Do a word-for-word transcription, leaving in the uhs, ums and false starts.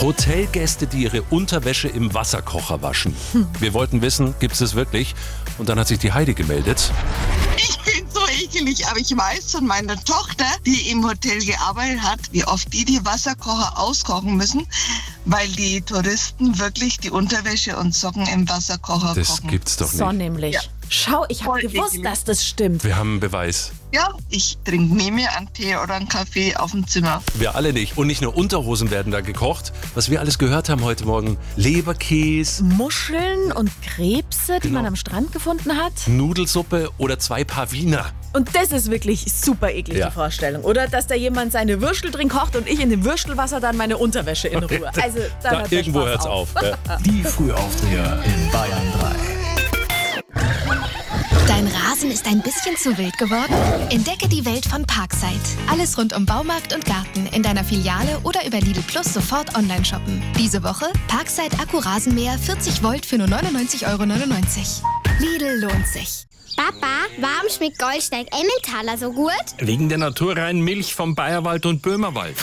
Hotelgäste, die ihre Unterwäsche im Wasserkocher waschen. Wir wollten wissen, gibt es das wirklich? Und dann hat sich die Heidi gemeldet. Ich bin so ekelig, aber ich weiß von meiner Tochter, die im Hotel gearbeitet hat, wie oft die die Wasserkocher auskochen müssen, weil die Touristen wirklich die Unterwäsche und Socken im Wasserkocher Das kochen. gibt's doch nicht. So nämlich. Ja. Schau, ich habe Voll gewusst, eklig. dass das stimmt. Wir haben einen Beweis. Ja, ich trinke nie mehr einen Tee oder einen Kaffee auf dem Zimmer. Wir alle nicht. Und nicht nur Unterhosen werden da gekocht. Was wir alles gehört haben heute Morgen. Leberkäse, Muscheln und Krebse, die Genau. man am Strand gefunden hat. Nudelsuppe oder zwei Paar Wiener. Und das ist wirklich super eklig, Ja. die Vorstellung. Oder dass da jemand seine Würstel drin kocht und ich in dem Würstelwasser dann meine Unterwäsche in Ruhe. Also da, Da hört der irgendwo Spaß hört's auf. Ja. Die Frühaufsteher in Bayern drei. Dein Rasen ist ein bisschen zu wild geworden? Entdecke die Welt von Parkside. Alles rund um Baumarkt und Garten in deiner Filiale oder über Lidl Plus sofort online shoppen. Diese Woche Parkside Akkurasenmäher vierzig Volt für nur neunundneunzig Euro neunundneunzig. Lidl lohnt sich. Papa, warum schmeckt Goldsteig Emmentaler so gut? Wegen der naturreinen Milch vom Bayerwald und Böhmerwald.